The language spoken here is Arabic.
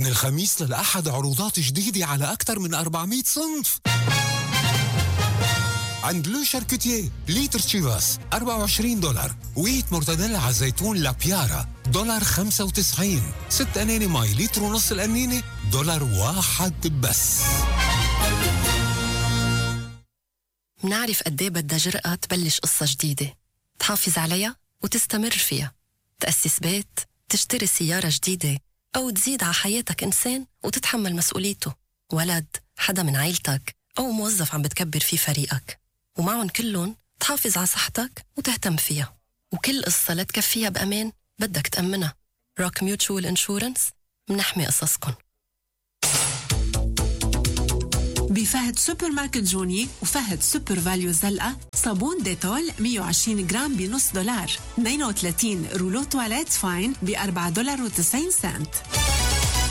من الخميس للأحد عروضات جديدة على أكثر من 400 صنف. عند لو شاركوتيه لتر تشيفاس $24، ويت مرتديلا على الزيتون لابيارا $95، 6 أناني ماي لتر ونص الأنينة $1 بس. منعرف قديه بدها جرأة تبلش قصة جديدة، تحافظ عليها وتستمر فيها، تأسس بيت، تشتري سيارة جديدة، أو تزيد على حياتك إنسان وتتحمل مسؤوليته، ولد، حدا من عيلتك، أو موظف عم بتكبر فيه فريقك، ومعهم كلهم تحافظ على صحتك وتهتم فيها. وكل قصة لتكفيها بأمان بدك تأمنها. روك ميوتشوال انشورنس، منحمي قصصكن. بفهد سوبر ماركت جوني وفهد سوبر فاليو زلقة صابون ديتول 120 جرام $1.5، 32 رولو تواليت فاين $4.90.